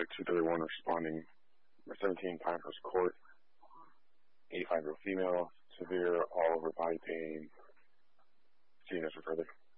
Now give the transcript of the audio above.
231 responding. 17 Pinehurst Court, 85-year-old female, severe all over body pain. Seeing us for further.